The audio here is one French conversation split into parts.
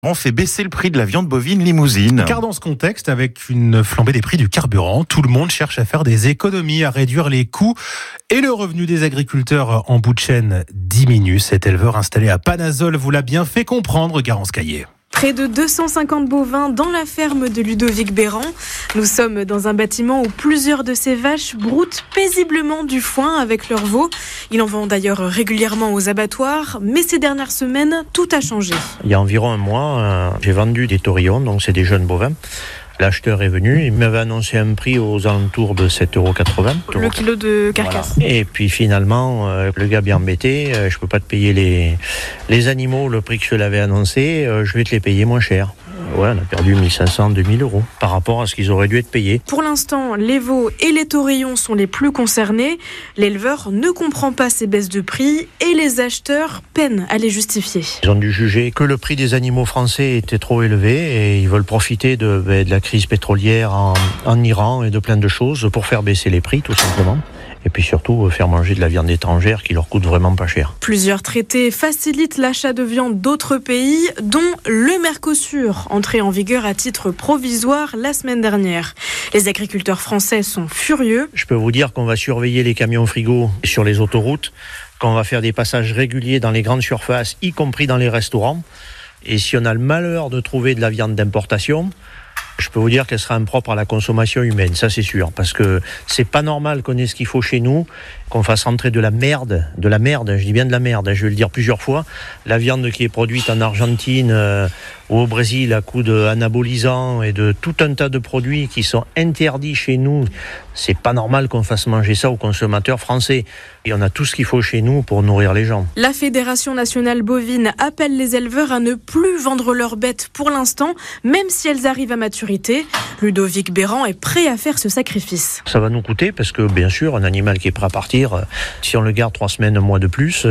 On fait baisser le prix de la viande bovine limousine. Car dans ce contexte, avec une flambée des prix du carburant, tout le monde cherche à faire des économies, à réduire les coûts. Et le revenu des agriculteurs en bout de chaîne diminue. Cet éleveur installé à Panazol vous l'a bien fait comprendre, Garance Caillé. Près de 250 bovins dans la ferme de Ludovic Béran. Nous sommes dans un bâtiment où plusieurs de ces vaches broutent paisiblement du foin avec leurs veaux. Il en vend d'ailleurs régulièrement aux abattoirs, mais ces dernières semaines, tout a changé. Il y a environ un mois, j'ai vendu des taurillons, donc c'est des jeunes bovins. L'acheteur est venu, il m'avait annoncé un prix aux alentours de 7,80 €. Le kilo de carcasse. Voilà. Et puis finalement, le gars bien embêté, je peux pas te payer les animaux le prix que je l'avais annoncé, je vais te les payer moins cher. Ouais, on a perdu 1 500, 2 000 € par rapport à ce qu'ils auraient dû être payés. Pour l'instant, les veaux et les taurillons sont les plus concernés. L'éleveur ne comprend pas ces baisses de prix et les acheteurs peinent à les justifier. Ils ont dû juger que le prix des animaux français était trop élevé et ils veulent profiter de la crise pétrolière en Iran et de plein de choses pour faire baisser les prix, tout simplement. Et puis surtout faire manger de la viande étrangère qui leur coûte vraiment pas cher. Plusieurs traités facilitent l'achat de viande d'autres pays, dont le Mercosur, entré en vigueur à titre provisoire la semaine dernière. Les agriculteurs français sont furieux. Je peux vous dire qu'on va surveiller les camions frigos sur les autoroutes, qu'on va faire des passages réguliers dans les grandes surfaces, y compris dans les restaurants. Et si on a le malheur de trouver de la viande d'importation, je peux vous dire qu'elle sera impropre à la consommation humaine, ça c'est sûr, parce que c'est pas normal qu'on ait ce qu'il faut chez nous, qu'on fasse rentrer de la merde, je dis bien de la merde, je vais le dire plusieurs fois, la viande qui est produite en Argentine ou au Brésil à coup d'anabolisants et de tout un tas de produits qui sont interdits chez nous, c'est pas normal qu'on fasse manger ça aux consommateurs français. Et on a tout ce qu'il faut chez nous pour nourrir les gens. La Fédération nationale bovine appelle les éleveurs à ne plus vendre leurs bêtes pour l'instant, même si elles arrivent à maturité. Ludovic Béran est prêt à faire ce sacrifice. Ça va nous coûter parce que bien sûr, un animal qui est prêt à partir, si on le garde 3 semaines, un mois de plus,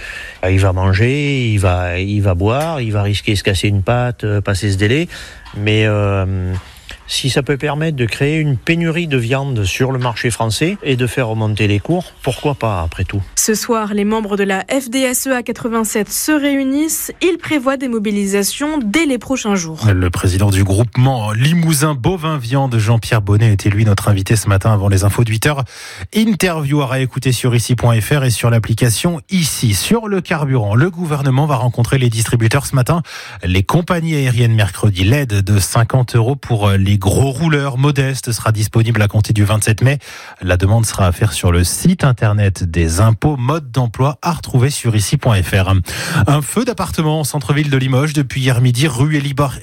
il va manger, il va boire, il va risquer de se casser une patte, passer ce délai. Mais si ça peut permettre de créer une pénurie de viande sur le marché français et de faire remonter les cours, pourquoi pas après tout ? Ce soir, les membres de la FDSEA 87 se réunissent. Ils prévoient des mobilisations dès les prochains jours. Le président du groupement Limousin Bovin Viande, Jean-Pierre Bonnet, était lui notre invité ce matin avant les infos de 8h. Interview à réécouter sur ici.fr et sur l'application Ici. Sur le carburant, le gouvernement va rencontrer les distributeurs ce matin. Les compagnies aériennes mercredi. L'aide de 50 € pour les gros rouleurs modestes sera disponible à compter du 27 mai. La demande sera à faire sur le site internet des impôts, mode d'emploi à retrouver sur ici.fr. Un feu d'appartement au centre-ville de Limoges depuis hier midi, rue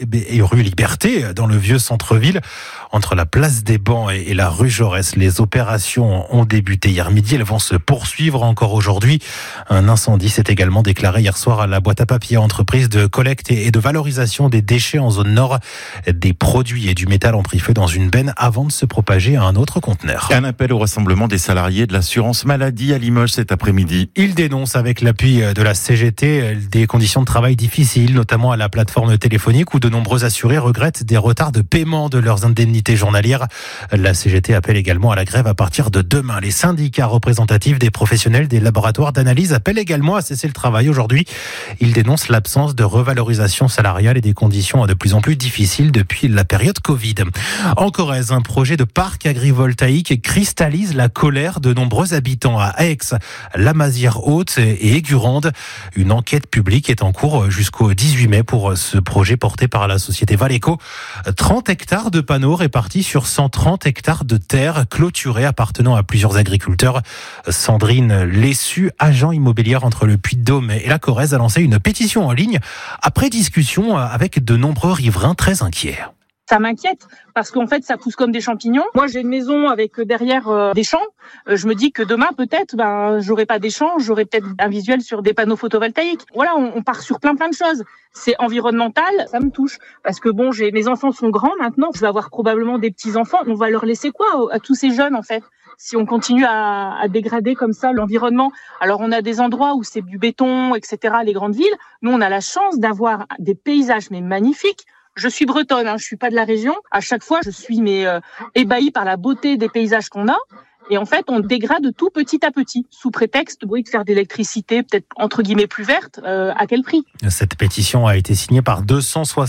Liberté, dans le vieux centre-ville, entre la place des Bancs et la rue Jaurès. Les opérations ont débuté hier midi, elles vont se poursuivre encore aujourd'hui. Un incendie s'est également déclaré hier soir à la boîte à papier, entreprise de collecte et de valorisation des déchets en zone nord. Des produits et du métal ont pris feu dans une benne avant de se propager à un autre conteneur. Un appel au rassemblement des salariés de l'assurance maladie à Limoges cet après-midi. Ils dénoncent avec l'appui de la CGT des conditions de travail difficiles, notamment à la plateforme téléphonique où de nombreux assurés regrettent des retards de paiement de leurs indemnités journalières. La CGT appelle également à la grève à partir de demain. Les syndicats représentatifs des professionnels des laboratoires d'analyse appellent également à cesser le travail aujourd'hui. Ils dénoncent l'absence de revalorisation salariale et des conditions de plus en plus difficiles depuis la période Covid. En Corrèze, un projet de parc agrivoltaïque cristallise la colère de nombreux habitants à Aix, la Mazière-Haute et Aigurande. Une enquête publique est en cours jusqu'au 18 mai pour ce projet porté par la société Valeco. 30 hectares de panneaux répartis sur 130 hectares de terre clôturée appartenant à plusieurs agriculteurs. Sandrine Lessu, agent immobilière entre le Puy-de-Dôme et la Corrèze, a lancé une pétition en ligne après discussion avec de nombreux riverains très inquiets. Ça m'inquiète parce qu'en fait, ça pousse comme des champignons. Moi, j'ai une maison avec derrière des champs. Je me dis que demain, peut-être, j'aurai pas des champs, j'aurai peut-être un visuel sur des panneaux photovoltaïques. Voilà, on part sur plein de choses. C'est environnemental, ça me touche parce que mes enfants sont grands maintenant. Je vais avoir probablement des petits-enfants. On va leur laisser quoi à tous ces jeunes, en fait? Si on continue à dégrader comme ça l'environnement. Alors, on a des endroits où c'est du béton, etc., les grandes villes. Nous, on a la chance d'avoir des paysages, mais magnifiques. Je suis bretonne, je suis pas de la région. À chaque fois, je suis ébahie par la beauté des paysages qu'on a. Et en fait, on dégrade tout petit à petit, sous prétexte de faire de l'électricité, peut-être entre guillemets plus verte. À quel prix ? Cette pétition a été signée par 260